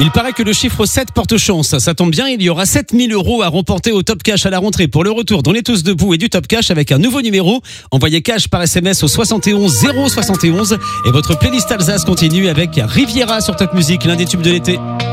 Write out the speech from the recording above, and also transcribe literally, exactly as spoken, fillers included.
Il paraît que le chiffre sept porte chance. Ça tombe bien, il y aura sept mille euros à remporter au Top Cash à la rentrée pour le retour d'On est tous debout et du Top Cash avec un nouveau numéro. Envoyez cash par S M S au soixante et onze zéro soixante et onze et votre playlist Alsace continue avec Riviera sur Top Music, l'un des tubes de l'été.